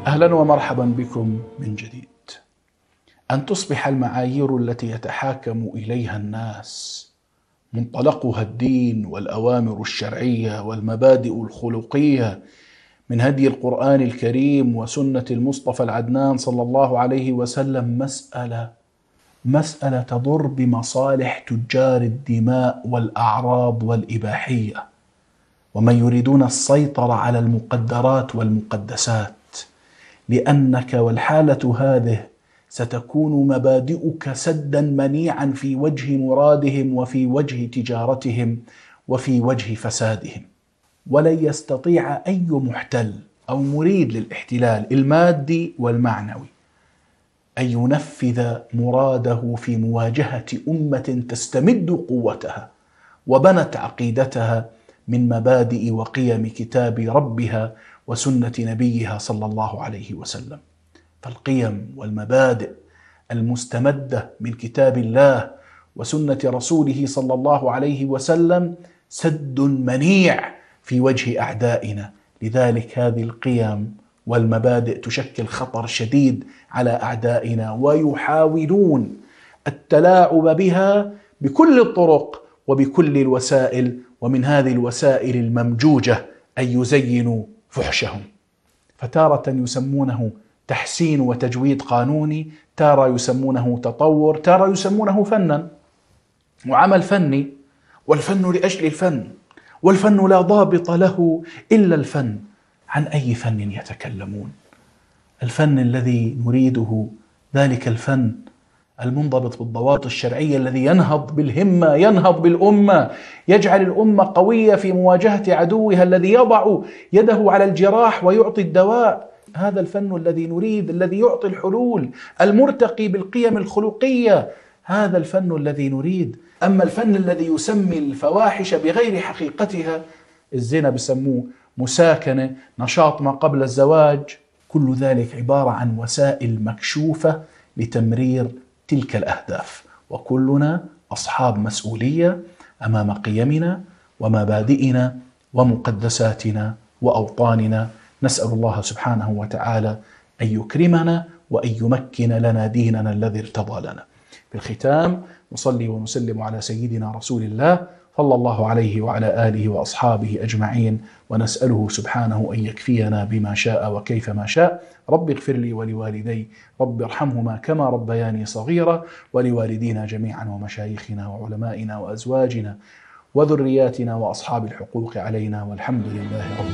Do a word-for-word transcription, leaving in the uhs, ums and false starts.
أهلا ومرحبا بكم من جديد. أن تصبح المعايير التي يتحاكم إليها الناس منطلقها الدين والأوامر الشرعية والمبادئ الخلقية من هدي القرآن الكريم وسنة المصطفى العدنان صلى الله عليه وسلم مسألة مسألة تضر بمصالح تجار الدماء والأعراض والإباحية، ومن يريدون السيطرة على المقدرات والمقدسات، لأنك والحالة هذه ستكون مبادئك سدا منيعا في وجه مرادهم وفي وجه تجارتهم وفي وجه فسادهم. ولن يستطيع أي محتل أو مريد للاحتلال المادي والمعنوي أن ينفذ مراده في مواجهة أمة تستمد قوتها وبنت عقيدتها من مبادئ وقيم كتاب ربها وسنة نبيها صلى الله عليه وسلم. فالقيم والمبادئ المستمدة من كتاب الله وسنة رسوله صلى الله عليه وسلم سد منيع في وجه أعدائنا. لذلك هذه القيم والمبادئ تشكل خطر شديد على أعدائنا، ويحاولون التلاعب بها بكل الطرق وبكل الوسائل، ومن هذه الوسائل الممجوجة أن يزينوا فحشهم. فتارة يسمونه تحسين وتجويد قانوني، تارة يسمونه تطور، تارة يسمونه فنا وعمل فني، والفن لأجل الفن، والفن لا ضابط له إلا الفن. عن أي فن يتكلمون؟ الفن الذي نريده ذلك الفن المنضبط بالضوابط الشرعية، الذي ينهض بالهمة، ينهض بالأمة، يجعل الأمة قوية في مواجهة عدوها، الذي يضع يده على الجراح ويعطي الدواء. هذا الفن الذي نريد، الذي يعطي الحلول، المرتقي بالقيم الخلقية، هذا الفن الذي نريد. أما الفن الذي يسمي الفواحش بغير حقيقتها، الزنا بسموه مساكنة، نشاط ما قبل الزواج، كل ذلك عبارة عن وسائل مكشوفة لتمرير تلك الأهداف. وكلنا أصحاب مسؤولية أمام قيمنا ومبادئنا ومقدساتنا وأوطاننا. نسأل الله سبحانه وتعالى أن يكرمنا وأن يمكن لنا ديننا الذي ارتضى لنا. في الختام نصلي ونسلم على سيدنا رسول الله صلى الله عليه وعلى آله وأصحابه أجمعين، ونسأله سبحانه أن يكفينا بما شاء وكيف ما شاء. رب اغفر لي ولوالدي، رب ارحمهما كما ربياني صغيرا، ولوالدينا جميعا ومشايخنا وعلمائنا وأزواجنا وذرياتنا وأصحاب الحقوق علينا، والحمد لله رب